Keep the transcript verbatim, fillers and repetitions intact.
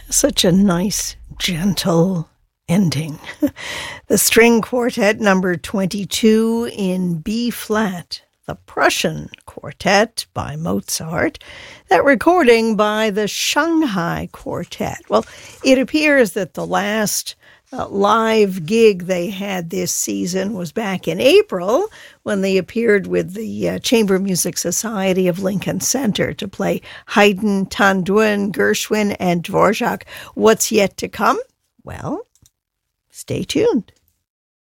Such a nice, gentle ending. The string quartet number twenty-two in B flat, the Prussian Quartet by Mozart, that recording by the Shanghai Quartet. Well, it appears that the last uh, live gig they had this season was back in April when they appeared with the uh, Chamber Music Society of Lincoln Center to play Haydn, Tanduin, Gershwin, and Dvorak. What's yet to come? Well, stay tuned.